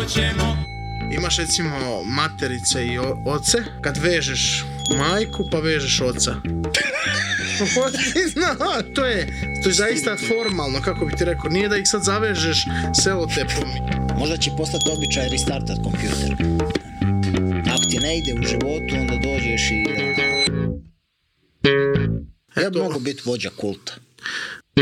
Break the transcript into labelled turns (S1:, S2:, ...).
S1: Imaš recimo materice i oce, kad vežeš majku pa vežeš oca. To je zaista formalno, kako bi ti rekao, nije da ih sad zavežeš selotepom.
S2: Možda će postati običaj restartat kompjuter. Ako ti ne ide u životu, onda dođeš i... Ja bi mogu biti vođa kulta.